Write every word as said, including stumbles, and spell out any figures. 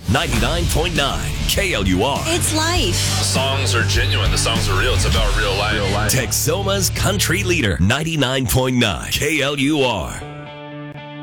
ninety-nine point nine K L U R. It's life. The songs are genuine. The songs are real. It's about real life. Real life. Texoma's country leader, ninety-nine point nine K L U R.